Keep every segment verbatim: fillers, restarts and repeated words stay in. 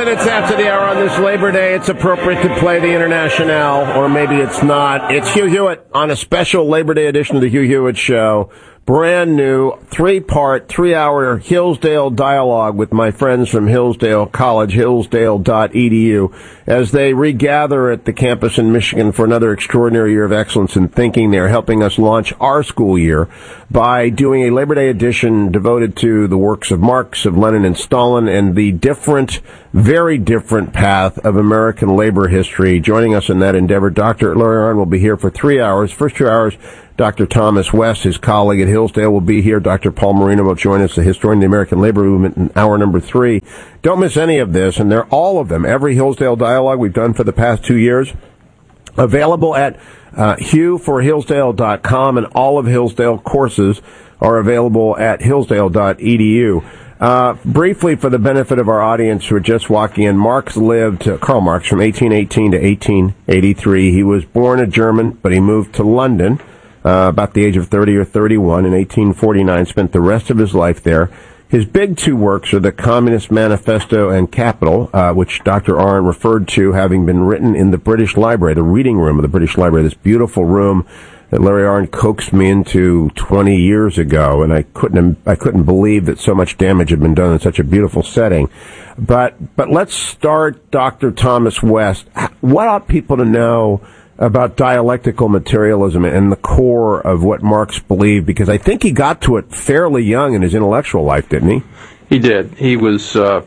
minutes after the hour on this Labor Day, it's appropriate to play the Internationale, or maybe it's not. It's Hugh Hewitt on a special Labor Day edition of the Hugh Hewitt Show. Brand new, three-part, three-hour Hillsdale dialogue with my friends from Hillsdale College, hillsdale dot e d u, as they regather at the campus in Michigan for another extraordinary year of excellence in thinking. They're helping us launch our school year by doing a Labor Day edition devoted to the works of Marx, of Lenin, and Stalin, and the different, very different path of American labor history. Joining us in that endeavor, Doctor Larry Arnn will be here for three hours. First two hours, Doctor Thomas West, his colleague at Hillsdale, will be here. Doctor Paul Marino will join us, the historian of the American labor movement, in hour number three. Don't miss any of this, and they're all of them. Every Hillsdale dialogue we've done for the past two years, available at uh, hugh for hillsdale dot com, and all of Hillsdale courses are available at hillsdale dot e d u. Uh, briefly, for the benefit of our audience who are just walking in, Marx lived, uh, Karl Marx, from eighteen eighteen to eighteen eighty-three. He was born a German, but he moved to London Uh, about the age of thirty or thirty-one in eighteen forty-nine, spent the rest of his life there. His big two works are the Communist Manifesto and Capital, uh, which Doctor Arnn referred to having been written in the British Library, the reading room of the British Library, this beautiful room that Larry Arnn coaxed me into twenty years ago, and I couldn't I couldn't believe that so much damage had been done in such a beautiful setting. But but let's start, Doctor Thomas West. What ought people to know about dialectical materialism and the core of what Marx believed? Because I think he got to it fairly young in his intellectual life, didn't he? He did. He was uh,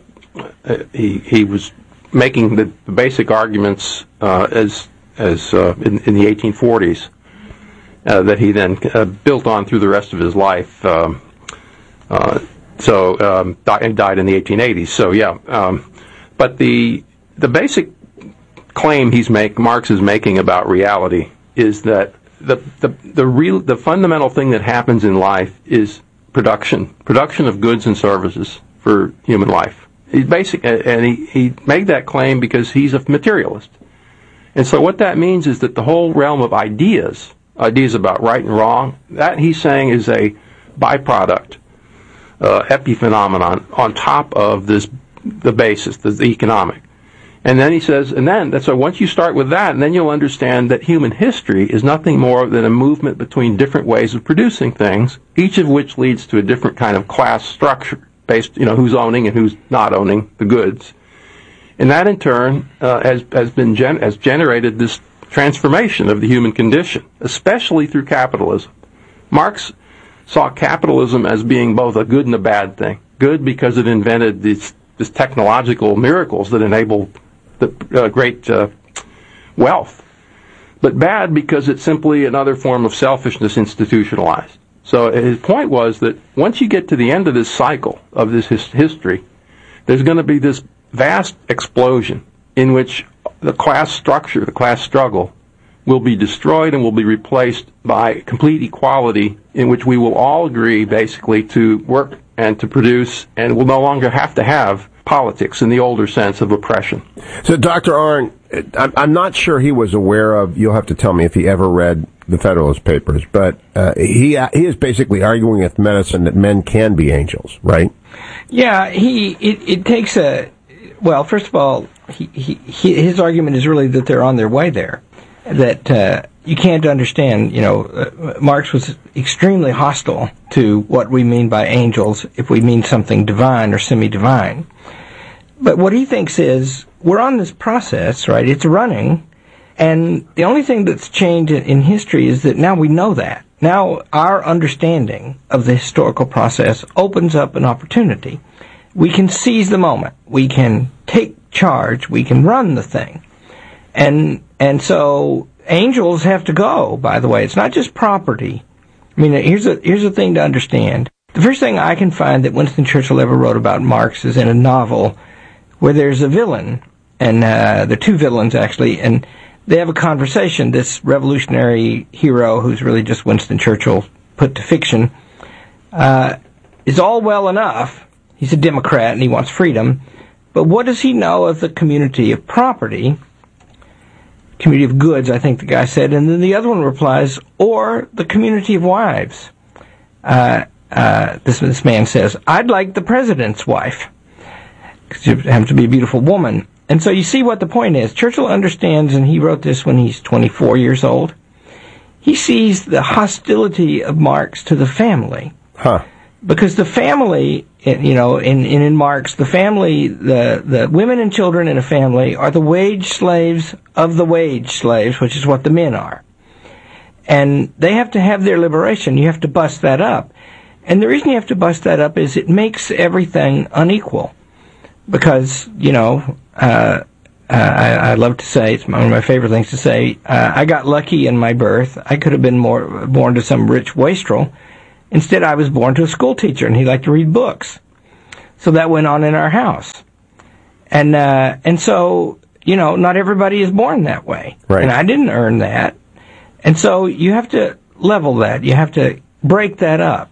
he he was making the basic arguments uh, as as uh, in, in the eighteen forties uh, that he then uh, built on through the rest of his life. Um, uh, so um, di- died in the eighteen eighties. So yeah, um, but the the basic claim he's make Marx is making about reality is that the the the real the fundamental thing that happens in life is production production of goods and services for human life. He's basic, and he he made that claim because he's a materialist. And so what that means is that the whole realm of ideas, ideas about right and wrong, that he's saying is a byproduct, uh, epiphenomenon on top of this the basis, the, the economic. And then he says, and then, so once you start with that, and then you'll understand that human history is nothing more than a movement between different ways of producing things, each of which leads to a different kind of class structure, based, you know, who's owning and who's not owning the goods. And that, in turn, uh, has, has been, gen- has generated this transformation of the human condition, especially through capitalism. Marx saw capitalism as being both a good and a bad thing. Good because it invented these, these technological miracles that enabled the uh, great uh, wealth, but bad because it's simply another form of selfishness institutionalized. So his point was that once you get to the end of this cycle of this his- history, there's going to be this vast explosion in which the class structure, the class struggle, will be destroyed and will be replaced by complete equality, in which we will all agree basically to work and to produce, and will no longer have to have politics in the older sense of oppression. So, Doctor Arnn, I'm not sure he was aware of, you'll have to tell me if he ever read the Federalist Papers, but uh, he he is basically arguing with medicine that men can be angels, right? Yeah, he it, it takes a, well, first of all, he, he, he, his argument is really that they're on their way there, that uh, you can't understand, you know, uh, Marx was extremely hostile to what we mean by angels if we mean something divine or semi-divine. But what he thinks is, we're on this process, right? It's running, and the only thing that's changed in, in history is that now we know that. Now our understanding of the historical process opens up an opportunity. We can seize the moment. We can take charge. We can run the thing. And and so angels have to go, by the way. It's not just property. I mean, here's a here's a thing to understand. The first thing I can find that Winston Churchill ever wrote about Marx is in a novel where there's a villain, and uh, there are two villains, actually, and they have a conversation. This revolutionary hero, who's really just Winston Churchill put to fiction, uh, is all well enough. He's a Democrat, and he wants freedom. But what does he know of the community of property, community of goods, I think the guy said, and then the other one replies, or the community of wives. Uh, uh, this, this man says, I'd like the president's wife. because you have to be a beautiful woman. And so you see what the point is. Churchill understands, and he wrote this when he's twenty-four years old. He sees the hostility of Marx to the family. Huh. Because the family, you know, in, in, in Marx, the family, the, the women and children in a family are the wage slaves of the wage slaves, which is what the men are. And they have to have their liberation. You have to bust that up. And the reason you have to bust that up is it makes everything unequal. Because, you know, uh, uh, I, I love to say, it's one of my favorite things to say, uh, I got lucky in my birth. I could have been more born to some rich wastrel. Instead, I was born to a school teacher, and he liked to read books. So that went on in our house. And uh, and so, you know, not everybody is born that way. Right. And I didn't earn that. And so you have to level that. You have to break that up.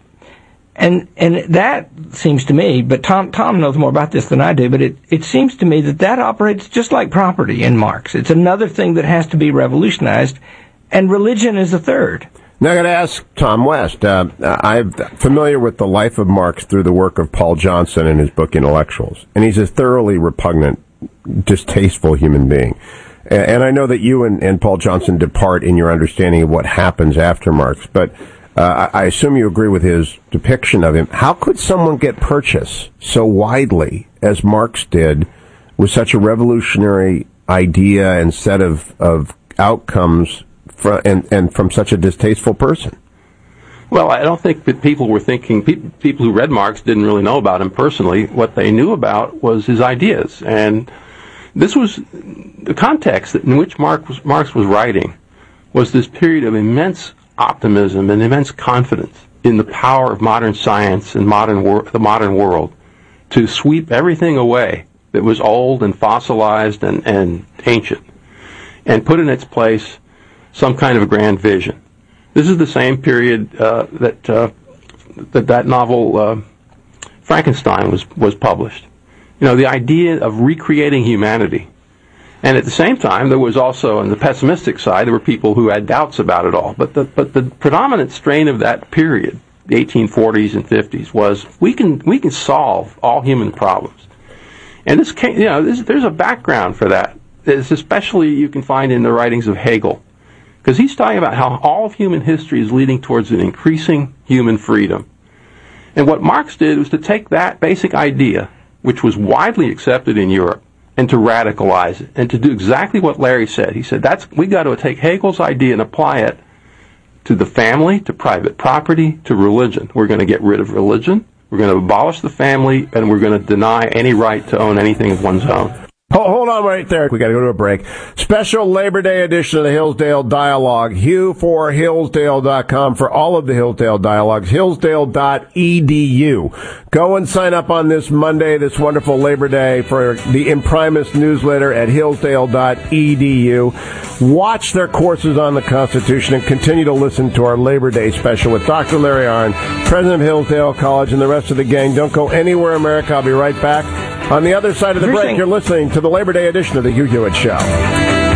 And and that seems to me, but Tom Tom knows more about this than I do, but it, it seems to me that that operates just like property in Marx. It's another thing that has to be revolutionized, and religion is a third. Now I got to ask Tom West. Uh, I'm familiar with the life of Marx through the work of Paul Johnson in his book Intellectuals, and he's a thoroughly repugnant, distasteful human being. And I know that you and, and Paul Johnson depart in your understanding of what happens after Marx, but uh, I assume you agree with his depiction of him. How could someone get purchase so widely as Marx did with such a revolutionary idea and set of, of outcomes from, and, and from such a distasteful person? Well, I don't think that people were thinking, pe- people who read Marx didn't really know about him personally. What they knew about was his ideas. And this was the context in which Marx was, Marx was writing was this period of immense optimism and immense confidence in the power of modern science and modern wor- the modern world to sweep everything away that was old and fossilized and, and ancient and put in its place some kind of a grand vision. This is the same period uh, that, uh, that that novel uh, Frankenstein was, was published. You know, the idea of recreating humanity. And at the same time, there was also, on the pessimistic side, there were people who had doubts about it all. But the, but the predominant strain of that period, the eighteen forties and fifties, was we can we can solve all human problems. And this, came, you know, this, there's a background for that. It's especially you can find in the writings of Hegel, because he's talking about how all of human history is leading towards an increasing human freedom. And what Marx did was to take that basic idea, which was widely accepted in Europe, and to radicalize it, and to do exactly what Larry said. He said, "That's we got to take Hegel's idea and apply it to the family, to private property, to religion. We're going to get rid of religion, we're going to abolish the family, and we're going to deny any right to own anything of one's own." Hold on right there. We got to go to a break. Special Labor Day edition of the Hillsdale Dialogue. Hugh for Hillsdale dot com for all of the Hillsdale Dialogues. Hillsdale dot E D U. Go and sign up on this Monday, this wonderful Labor Day, for the Imprimis newsletter at Hillsdale dot E D U. Watch their courses on the Constitution and continue to listen to our Labor Day special with Doctor Larry Arnn, president of Hillsdale College, and the rest of the gang. Don't go anywhere, America. I'll be right back. On the other side of the break, you're listening to the Labor Day edition of the Hugh Hewitt Show.